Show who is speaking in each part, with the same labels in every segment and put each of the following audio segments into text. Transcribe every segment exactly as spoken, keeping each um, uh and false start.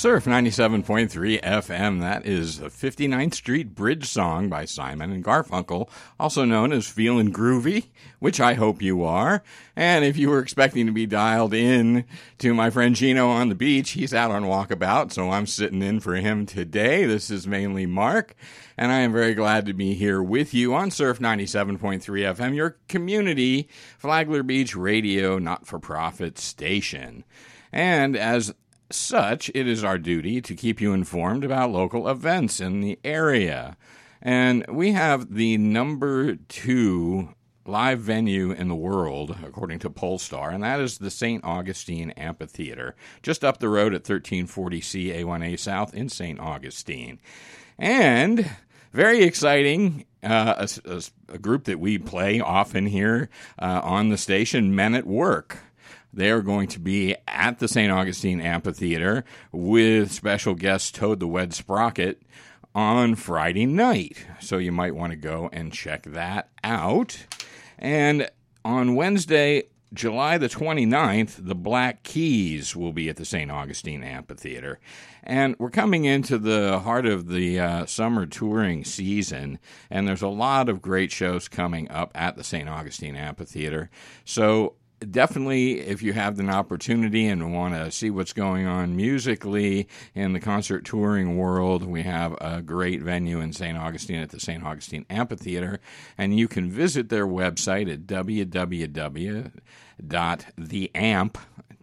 Speaker 1: Surf ninety-seven point three F M, that is the fifty-ninth Street Bridge Song by Simon and Garfunkel, also known as Feelin' Groovy, which I hope you are. And if you were expecting to be dialed in to my friend Gino on the beach, he's out on walkabout, so I'm sitting in for him today. This is mainly Mark, and I am very glad to be here with you on Surf ninety-seven point three F M, your community Flagler Beach radio not-for-profit station. And as such, it is our duty to keep you informed about local events in the area. And we have the number two live venue in the world, according to Polestar, and that is the Saint Augustine Amphitheater, just up the road at thirteen forty C A one A South in Saint Augustine. And very exciting, uh, a, a, a group that we play often here uh, on the station, Men at Work. They are going to be at the Saint Augustine Amphitheater with special guest Toad the Wed Sprocket on Friday night. So you might want to go and check that out. And on Wednesday, July the twenty-ninth, the Black Keys will be at the Saint Augustine Amphitheater. And we're coming into the heart of the uh, summer touring season, and there's a lot of great shows coming up at the Saint Augustine Amphitheater. So definitely, if you have an opportunity and want to see what's going on musically in the concert touring world, we have a great venue in Saint Augustine at the Saint Augustine Amphitheater, and you can visit their website at w w w dot the amp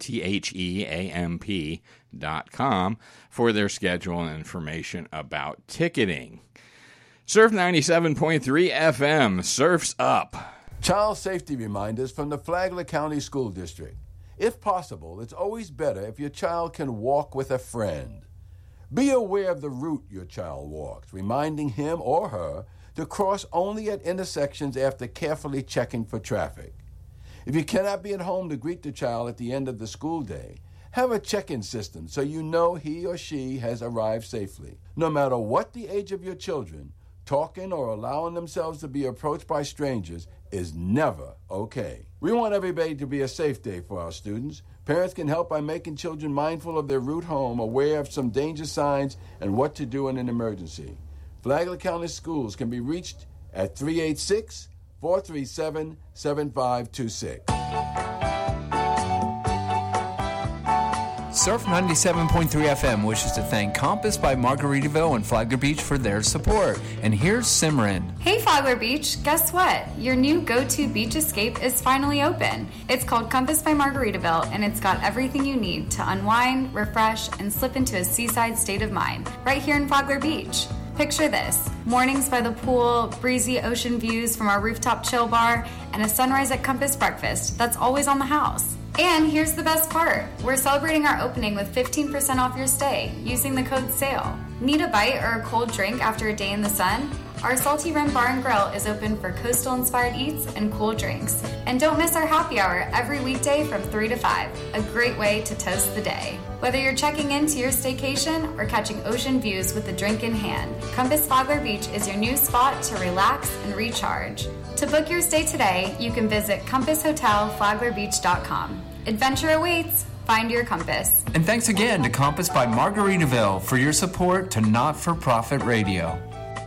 Speaker 1: dot com for their schedule and information about ticketing. Surf ninety-seven point three F M, Surf's Up.
Speaker 2: Child safety reminders from the Flagler County School District. If possible, it's always better if your child can walk with a friend. Be aware of the route your child walks, reminding him or her to cross only at intersections after carefully checking for traffic. If you cannot be at home to greet the child at the end of the school day, have a check-in system so you know he or she has arrived safely. No matter what the age of your children, talking or allowing themselves to be approached by strangers is never okay. We want every day to be a safe day for our students. Parents can help by making children mindful of their route home, aware of some danger signs, and what to do in an emergency. Flagler County Schools can be reached at three eight six, four three seven, seven five two six.
Speaker 3: Surf ninety-seven point three F M wishes to thank Compass by Margaritaville and Flagler Beach for their support. And here's Simran.
Speaker 4: Hey Flagler Beach, guess what? Your new go-to beach escape is finally open. It's called Compass by Margaritaville, and it's got everything you need to unwind, refresh, and slip into a seaside state of mind right here in Flagler Beach. Picture this: mornings by the pool, breezy ocean views from our rooftop chill bar, and a sunrise at Compass breakfast that's always on the house. And here's the best part. We're celebrating our opening with fifteen percent off your stay using the code SALE. Need a bite or a cold drink after a day in the sun? Our Salty Rim Bar and Grill is open for coastal-inspired eats and cool drinks. And don't miss our happy hour every weekday from three to five. A great way to toast the day. Whether you're checking into your staycation or catching ocean views with a drink in hand, Compass Flagler Beach is your new spot to relax and recharge. To book your stay today, you can visit compass hotel flagler beach dot com. Adventure awaits. Find your compass.
Speaker 3: And thanks again to Compass by Margaritaville for your support to Not-for-Profit Radio.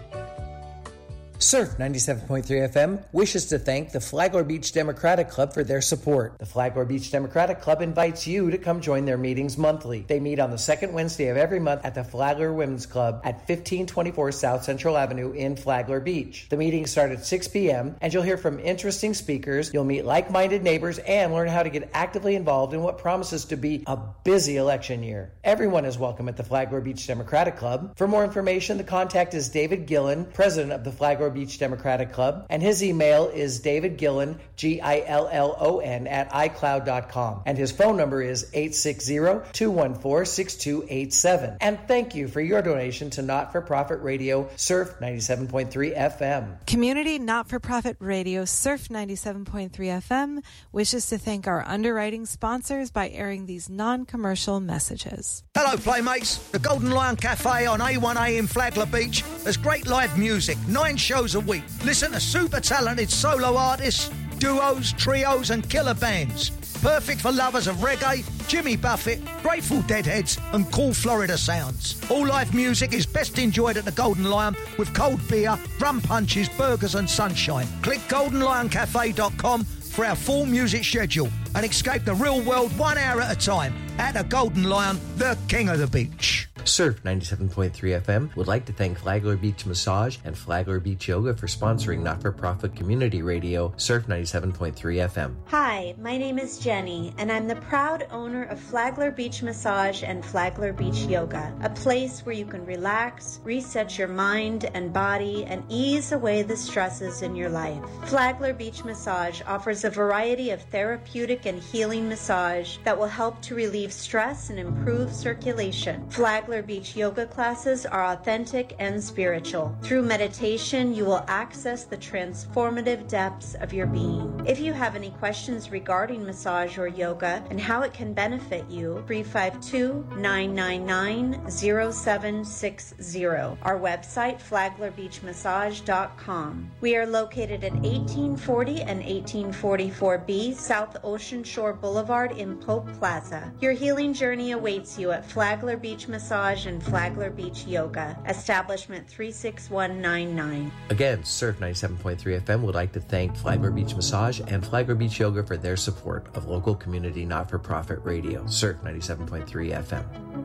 Speaker 5: Surf ninety-seven point three F M wishes to thank the Flagler Beach Democratic Club for their support. The Flagler Beach Democratic Club invites you to come join their meetings monthly. They meet on the second Wednesday of every month at the Flagler Women's Club at fifteen twenty-four South Central Avenue in Flagler Beach. The meetings start at six p.m. and you'll hear from interesting speakers, you'll meet like-minded neighbors, and learn how to get actively involved in what promises to be a busy election year. Everyone is welcome at the Flagler Beach Democratic Club. For more information, the contact is David Gillen, president of the Flagler Beach Democratic Club, and his email is David Gillen, G I L L O N, at i cloud dot com, and his phone number is eight six zero, two one four, six two eight seven. And thank you for your donation to Not-for-Profit Radio, Surf ninety-seven point three F M.
Speaker 6: Community Not-for-Profit Radio, Surf ninety-seven point three F M, wishes to thank our underwriting sponsors by airing these non-commercial messages.
Speaker 7: Hello, Playmates. The Golden Lion Cafe on A one A in Flagler Beach has great live music, nine shows a week. Listen to super talented solo artists, duos, trios and killer bands. Perfect for lovers of reggae, Jimmy Buffett, Grateful Deadheads and cool Florida sounds. All live music is best enjoyed at the Golden Lion with cold beer, rum punches, burgers and sunshine. Click golden lion cafe dot com for our full music schedule and escape the real world one hour at a time at the Golden Lion, the king of the beach.
Speaker 5: Surf ninety-seven point three F M would like to thank Flagler Beach Massage and Flagler Beach Yoga for sponsoring not-for-profit community radio, Surf ninety-seven point three F M.
Speaker 8: Hi, my name is Jenny, and I'm the proud owner of Flagler Beach Massage and Flagler Beach Yoga, a place where you can relax, reset your mind and body, and ease away the stresses in your life. Flagler Beach Massage offers a variety of therapeutic and healing massage that will help to relieve stress and improve circulation. Flagler Beach yoga classes are authentic and spiritual. Through meditation, you will access the transformative depths of your being. If you have any questions regarding massage or yoga and how it can benefit you, three five two, nine nine nine, zero seven six zero. Our website, flagler beach massage dot com. We are located at eighteen forty and eighteen forty-four B South Ocean Shore Boulevard in Pope Plaza. Your healing journey awaits you at Flagler Beach Massage and Flagler Beach Yoga, establishment three six one nine nine.
Speaker 5: Again, Surf ninety-seven point three F M would like to thank Flagler Beach Massage and Flagler Beach Yoga for their support of local community not-for-profit radio, Surf ninety-seven point three F M.